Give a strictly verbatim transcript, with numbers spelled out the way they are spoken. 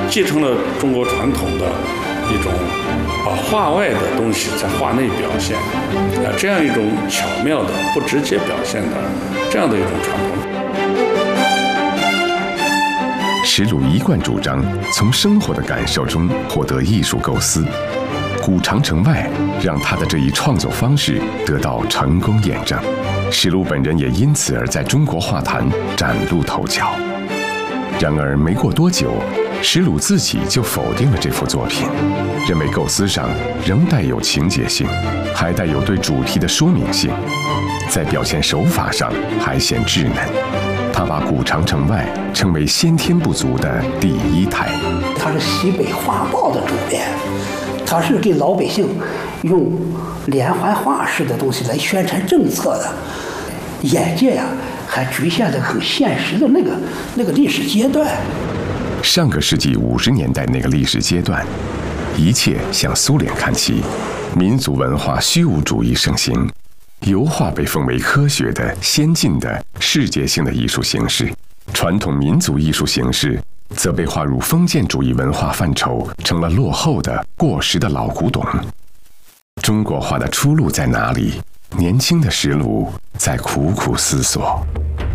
继承了中国传统的一种把画外的东西在画内表现，啊，这样一种巧妙的不直接表现的这样的一种传统。 石鲁一贯主张从生活的感受中获得艺术构思，古长城外让他的这一创作方式得到成功验证。石鲁本人也因此而在中国画坛崭露头角。然而没过多久，石鲁自己就否定了这幅作品，认为构思上仍带有情节性，还带有对主题的说明性，在表现手法上还显稚嫩。他把古长城外称为先天不足的第一台。 他是西北画报的主编，他是给老百姓用连环画式的东西来宣传政策的，眼界呀、啊、还局限在很现实的那个那个历史阶段。 上个世纪五十年代那个历史阶段，一切向苏联看齐，民族文化虚无主义盛行。油画被奉为科学的、先进的、世界性的艺术形式，传统民族艺术形式则被划入封建主义文化范畴，成了落后的、过时的老古董。中国画的出路在哪里？年轻的石鲁在苦苦思索。